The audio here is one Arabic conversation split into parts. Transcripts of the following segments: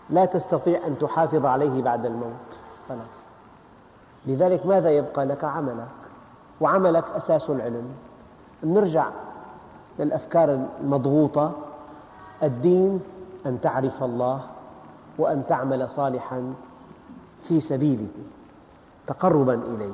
لا تستطيع أن تحافظ عليه بعد الموت، خلاص. لذلك ماذا يبقى لك؟ عملك، وعملك أساس العلم. نرجع للأفكار المضغوطة. الدين أن تعرف الله وأن تعمل صالحا في سبيله تقربا إليه.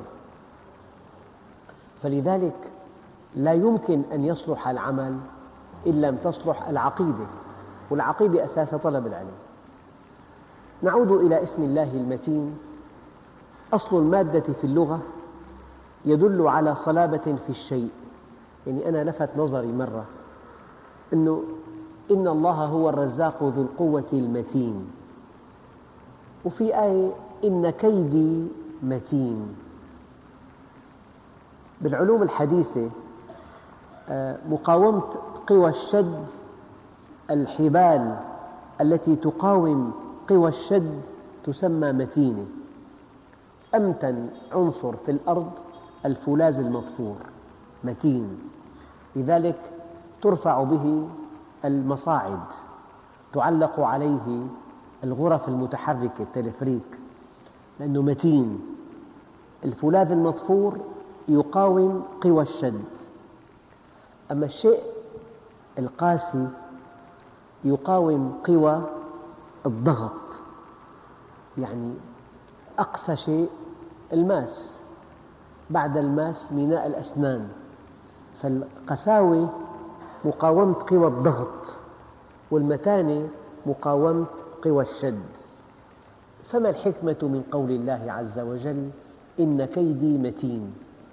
فلذلك لا يمكن أن يصلح العمل إن لم تصلح العقيدة، والعقيدة أساس طلب العلم. نعود إلى اسم الله المتين. أصل المادة في اللغة يدل على صلابة في الشيء. يعني أنا لفت نظري مرة أنه إن الله هو الرزاق ذو القوة المتين، وفي آية إن كيدي متين. بالعلوم الحديثة مقاومة قوى الشد، الحبال التي تقاوم قوى الشد تسمى متينة. أمتن عنصر في الأرض الفولاذ المضفور، متين. لذلك ترفع به المصاعد، تعلق عليه الغرف المتحركة التلفريك، لأنه متين. الفولاذ المضفور يقاوم قوى الشد. أما الشيء القاسي يقاوم قوى الضغط. يعني أقسى شيء الماس، بعد الماس ميناء الأسنان. فالقساوة مقاومة قوى الضغط، والمتانة مقاومة قوى الشد. فما الحكمة من قول الله عز وجل إن كيدي متين؟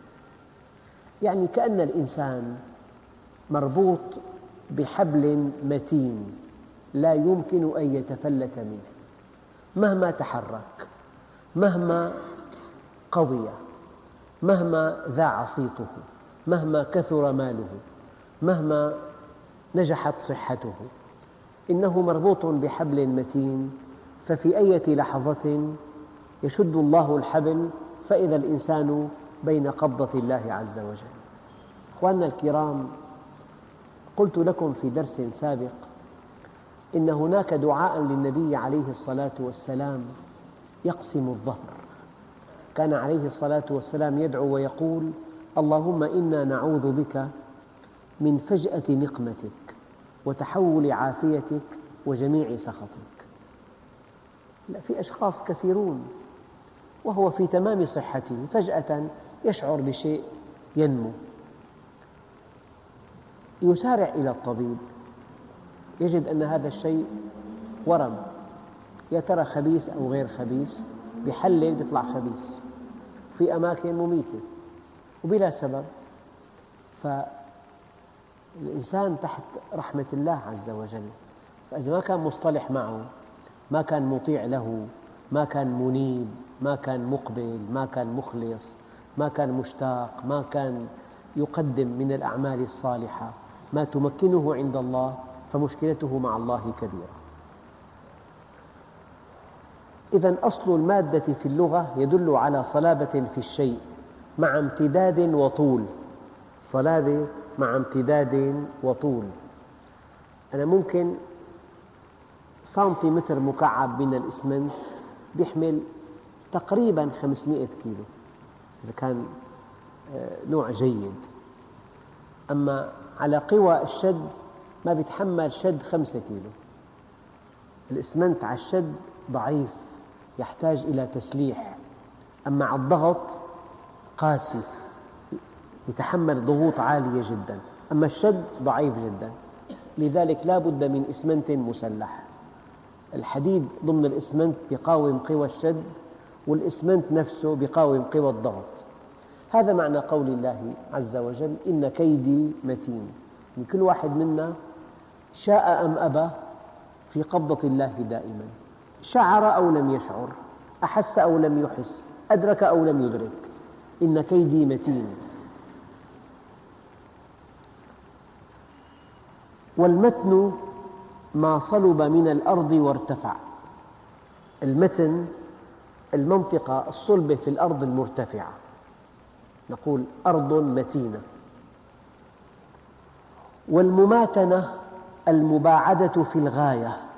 يعني كأن الإنسان مربوط بحبل متين لا يمكن أن يتفلت منه، مهما تحرك، مهما قوي، مهما ذاع صيته، مهما كثر ماله، مهما نجحت صحته، إنه مربوط بحبل متين. ففي أي لحظة يشد الله الحبل فإذا الإنسان بين قبضة الله عز وجل. أخواننا الكرام، قلت لكم في درس سابق إن هناك دعاء للنبي عليه الصلاة والسلام يقسم الظهر. كان عليه الصلاة والسلام يدعو ويقول: اللهم إنا نعوذ بك من فجأة نقمتك وتحول عافيتك وجميع سخطك. في أشخاص كثيرون وهو في تمام صحته فجأة يشعر بشيء ينمو، يسارع إلى الطبيب، يجد أن هذا الشيء ورم، يا ترى خبيث أو غير خبيث، بيحلل بيطلع خبيث في أماكن مميتة وبلا سبب. فالإنسان تحت رحمة الله عز وجل، فإذا ما كان مصطلح معه، ما كان مطيع له، ما كان منيب، ما كان مقبل، ما كان مخلص، ما كان مشتاق، ما كان يقدم من الأعمال الصالحة ما تمكنه عند الله، فمشكلته مع الله كبيرة. إذن أصل المادة في اللغة يدل على صلابة في الشيء مع امتداد وطول. صلابة مع امتداد وطول. أنا ممكن سنتيمتر مكعب من الإسمنت يحمل تقريباً 500 كيلو إذا كان نوع جيد، أما على قوى الشد ما بيتحمل شد 5 كيلو. الإسمنت على الشد ضعيف يحتاج إلى تسليح، أما على الضغط قاسي يتحمل ضغوط عالية جدا، أما الشد ضعيف جدا. لذلك لا بد من إسمنت مسلح. الحديد ضمن الإسمنت يقاوم قوى الشد، والإسمنت نفسه يقاوم قوى الضغط. هذا معنى قول الله عز وجل إن كيدي متين. يعني كل واحد منا شاء أم أبى في قبضة الله دائما، شعر أو لم يشعر، أحس أو لم يحس، أدرك أو لم يدرك، إن كيدي متين. والمتن ما صلب من الأرض وارتفع. المتن المنطقة الصلبة في الأرض المرتفعة، نقول أرض متينة. والمماتنة المباعدة في الغاية،